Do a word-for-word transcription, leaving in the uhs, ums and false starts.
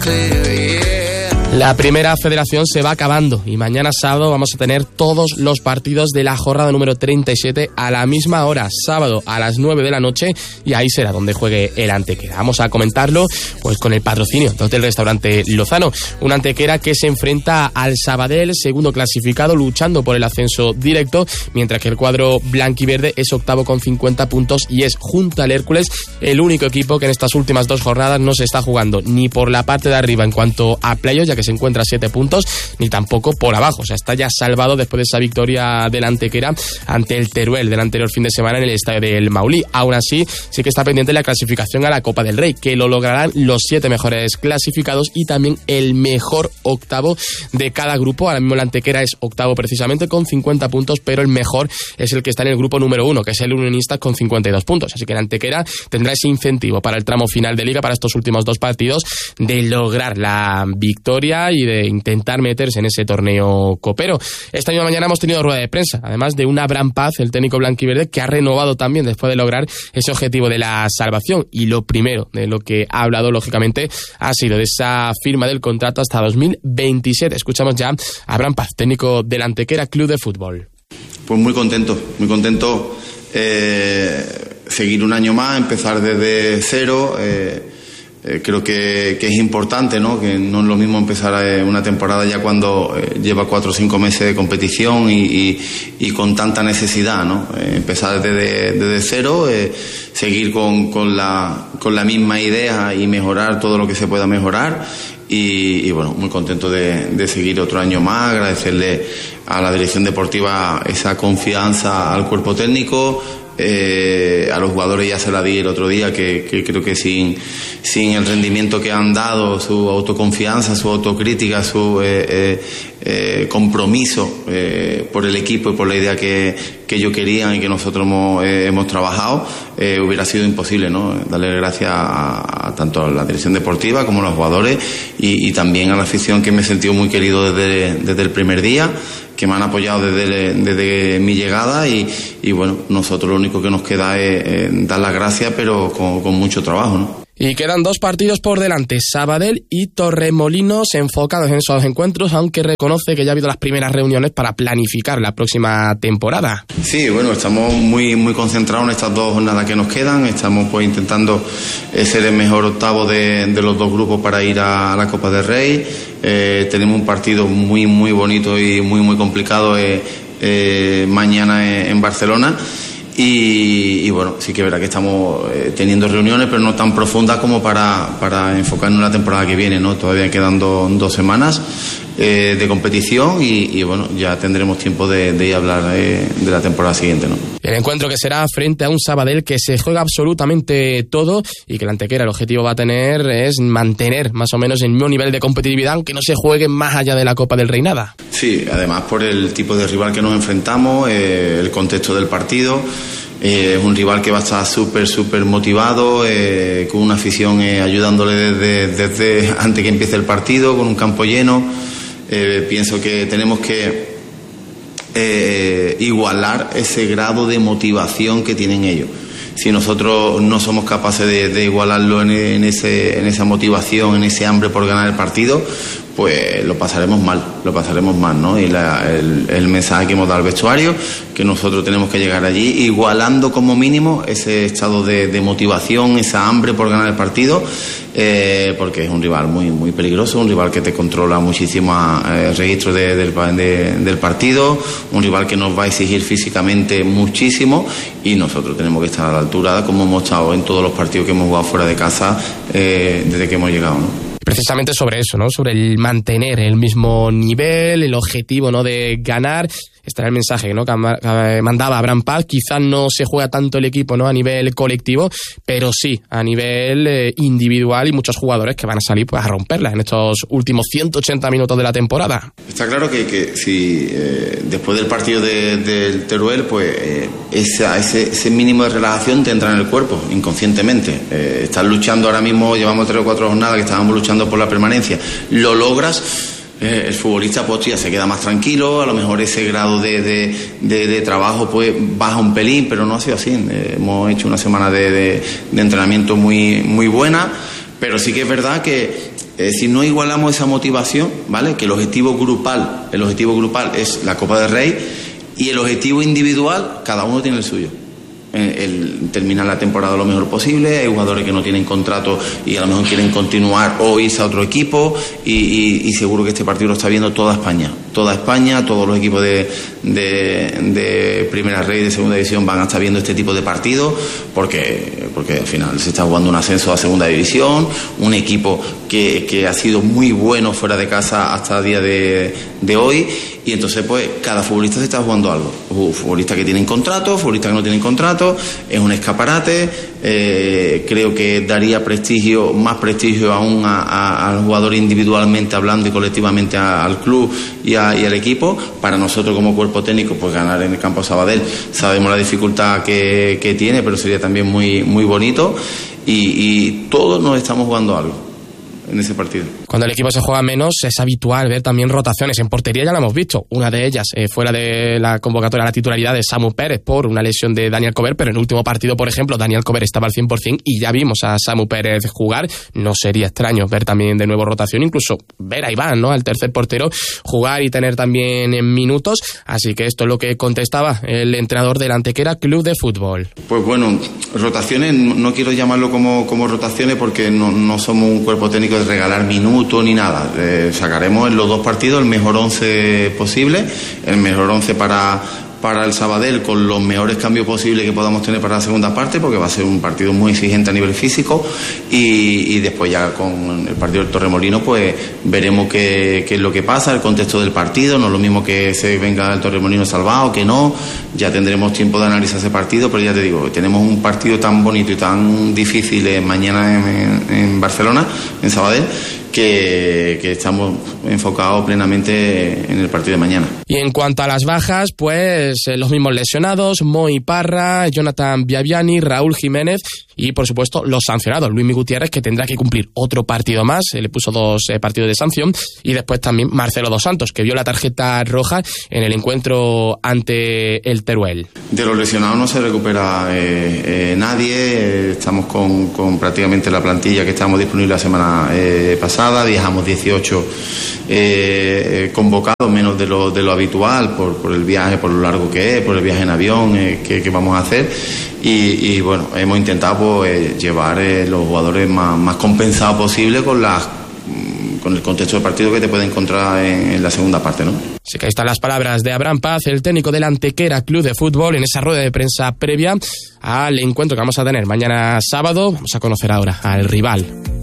La primera federación se va acabando y mañana sábado vamos a tener todos los partidos de la jornada número treinta y siete a la misma hora, sábado a las nueve de la noche, y ahí será donde juegue el Antequera. Vamos a comentarlo pues con el patrocinio del Hotel Restaurante Lozano, un Antequera que se enfrenta al Sabadell, segundo clasificado, luchando por el ascenso directo, mientras que el cuadro blanquiverde es octavo con cincuenta puntos y es, junto al Hércules, el único equipo que en estas últimas dos jornadas no se está jugando ni por la parte de arriba en cuanto a playoffs, ya que se encuentra a siete puntos, ni tampoco por abajo. O sea, está ya salvado después de esa victoria del Antequera ante el Teruel del anterior fin de semana en el estadio del Maulí. Aún así, sí que está pendiente la clasificación a la Copa del Rey, que lo lograrán los siete mejores clasificados y también el mejor octavo de cada grupo. Ahora mismo el Antequera es octavo precisamente con cincuenta puntos, pero el mejor es el que está en el grupo número uno, que es el Unionistas, con cincuenta y dos puntos. Así que el Antequera tendrá ese incentivo para el tramo final de Liga, para estos últimos dos partidos, de lograr la victoria y de intentar meterse en ese torneo copero. Esta misma mañana hemos tenido rueda de prensa, además de un Abraham Paz, el técnico blanquiverde, que ha renovado también después de lograr ese objetivo de la salvación, y lo primero de lo que ha hablado, lógicamente, ha sido de esa firma del contrato hasta dos mil veintisiete. Escuchamos ya a Abraham Paz, técnico del Antequera Club de Fútbol. Pues muy contento, muy contento eh, seguir un año más, empezar desde cero. eh, Eh, creo que, que es importante, ¿no? Que no es lo mismo empezar eh, una temporada ya cuando eh, lleva cuatro o cinco meses de competición y, y, y con tanta necesidad, ¿no? Eh, empezar desde, desde cero, eh, seguir con, con, la, con la misma idea y mejorar todo lo que se pueda mejorar. Y, y bueno, muy contento de, de seguir otro año más, agradecerle a la dirección deportiva esa confianza, al cuerpo técnico. Eh, a los jugadores ya se la di el otro día, que, que creo que sin, sin el rendimiento que han dado, su autoconfianza, su autocrítica, su eh, eh, eh, compromiso eh, por el equipo y por la idea que, que ellos querían y que nosotros hemos, eh, hemos trabajado, eh, hubiera sido imposible, ¿no? Darle gracias a, a tanto a la dirección deportiva como a los jugadores y, y también a la afición, que me he sentido muy querido desde, desde el primer día, que me han apoyado desde, desde mi llegada y, y bueno, nosotros lo único que nos queda es, es dar las gracias, pero con, con mucho trabajo, ¿no? Y quedan dos partidos por delante, Sabadell y Torremolinos, enfocados en esos encuentros, aunque reconoce que ya ha habido las primeras reuniones para planificar la próxima temporada. Sí, bueno, estamos muy muy concentrados en estas dos jornadas que nos quedan. Estamos pues intentando eh, ser el mejor octavo de, de los dos grupos para ir a, a la Copa del Rey. Eh, tenemos un partido muy muy bonito y muy muy complicado eh, eh, mañana en Barcelona. Y, y bueno, sí que es verdad que estamos eh, teniendo reuniones, pero no tan profundas como para, para enfocarnos en la temporada que viene, ¿no? Todavía quedan do, dos semanas eh, de competición y, y bueno, ya tendremos tiempo de, de ir a hablar eh, de la temporada siguiente, ¿no? El encuentro que será frente a un Sabadell que se juega absolutamente todo y que el Antequera, el objetivo va a tener es mantener más o menos el mismo nivel de competitividad, aunque no se juegue más allá de la Copa del Rey nada. Sí, además por el tipo de rival que nos enfrentamos, eh, el contexto del partido. Eh, es un rival que va a estar súper, súper motivado, eh, con una afición eh, ayudándole desde, desde antes que empiece el partido, con un campo lleno. Eh, pienso que tenemos que eh, igualar ese grado de motivación que tienen ellos. Si nosotros no somos capaces de, de igualarlo en, en, ese, en esa motivación, en ese hambre por ganar el partido, pues lo pasaremos mal, lo pasaremos mal, ¿no? Y la, el, el mensaje que hemos dado al vestuario, que nosotros tenemos que llegar allí igualando como mínimo ese estado de, de motivación, esa hambre por ganar el partido, eh, porque es un rival muy muy peligroso, un rival que te controla muchísimo el registro de, del, de, del partido, un rival que nos va a exigir físicamente muchísimo y nosotros tenemos que estar a la altura, como hemos estado en todos los partidos que hemos jugado fuera de casa eh, desde que hemos llegado, ¿no? Precisamente sobre eso, ¿no? Sobre el mantener el mismo nivel, el objetivo, ¿no? De ganar. Este era el mensaje, ¿no? Que mandaba Abraham Paz. Quizás no se juega tanto el equipo, ¿no? A nivel colectivo, pero sí a nivel eh, individual, y muchos jugadores que van a salir pues a romperla en estos últimos ciento ochenta minutos de la temporada. Está claro que, que si eh, después del partido de, del Teruel, pues eh, esa, ese, ese mínimo de relajación te entra en el cuerpo inconscientemente. Eh, estás luchando ahora mismo, llevamos tres o cuatro jornadas que estábamos luchando por la permanencia. Lo logras. Eh, el futbolista pues ya se queda más tranquilo, a lo mejor ese grado de, de, de, de trabajo pues baja un pelín, pero no ha sido así. Eh, hemos hecho una semana de, de, de entrenamiento muy, muy buena, Pero sí que es verdad que eh, si no igualamos esa motivación, ¿vale? Que el objetivo grupal, el objetivo grupal es la Copa del Rey y el objetivo individual, cada uno tiene el suyo. El terminar la temporada lo mejor posible. Hay jugadores que no tienen contrato y a lo mejor quieren continuar o irse a otro equipo y, y, y seguro que este partido lo está viendo toda España toda España, todos los equipos de, de, de Primera Rey, de Segunda División van a estar viendo este tipo de partidos porque, porque al final se está jugando un ascenso a Segunda División, un equipo que, que ha sido muy bueno fuera de casa hasta el día de, de hoy, y entonces pues cada futbolista se está jugando algo. Futbolistas que tienen contrato, futbolistas que no tienen contrato, es un escaparate. Eh, creo que daría prestigio, más prestigio aún a, a, al jugador individualmente hablando y colectivamente a, al club y, a, y al equipo. Para nosotros como cuerpo técnico, pues ganar en el campo Sabadell, sabemos la dificultad que, que tiene, pero sería también muy, muy bonito, y, y todos nos estamos jugando algo en ese partido. Cuando el equipo se juega menos es habitual ver también rotaciones. En portería ya lo hemos visto. Una de ellas eh, fuera de la convocatoria a la titularidad de Samu Pérez por una lesión de Daniel Cover, pero en el último partido, por ejemplo, Daniel Cover estaba al cien por ciento y ya vimos a Samu Pérez jugar. No sería extraño ver también de nuevo rotación, incluso ver a Iván, ¿no?, al tercer portero, jugar y tener también en minutos. Así que esto es lo que contestaba el entrenador del Antequera Club de Fútbol. Pues bueno, rotaciones, no quiero llamarlo como, como rotaciones porque no, no somos un cuerpo técnico de regalar minutos ni nada. Eh, sacaremos en los dos partidos el mejor once posible, el mejor once para, para el Sabadell, con los mejores cambios posibles que podamos tener para la segunda parte, porque va a ser un partido muy exigente a nivel físico, y, y después ya con el partido del Torremolinos pues veremos qué, qué es lo que pasa, el contexto del partido. No es lo mismo que se venga el Torremolinos salvado que no, ya tendremos tiempo de analizar ese partido, pero ya te digo, tenemos un partido tan bonito y tan difícil eh, mañana en, en Barcelona, en Sabadell, Que, que estamos enfocados plenamente en el partido de mañana. Y en cuanto a las bajas, pues eh, los mismos lesionados: Moi Parra, Jonathan Biabiani, Raúl Jiménez y por supuesto los sancionados, Luismi Gutiérrez, que tendrá que cumplir otro partido más, se le puso dos eh, partidos de sanción, y después también Marcelo Dos Santos, que vio la tarjeta roja en el encuentro ante el Teruel. De los lesionados no se recupera eh, eh, nadie. Estamos con, con prácticamente la plantilla que estábamos disponible la semana eh, pasada. Viajamos dieciocho eh, eh, convocados, menos de lo, de lo habitual, por, por el viaje, por lo largo que es, por el viaje en avión eh, que, que vamos a hacer, y, y bueno, hemos intentado pues, llevar eh, los jugadores más, más compensados posible con las con el contexto del partido que te puede encontrar en, en la segunda parte, ¿no? Así que ahí están las palabras de Abraham Paz, el técnico del Antequera Club de Fútbol, en esa rueda de prensa previa al encuentro que vamos a tener mañana sábado. Vamos a conocer ahora al rival.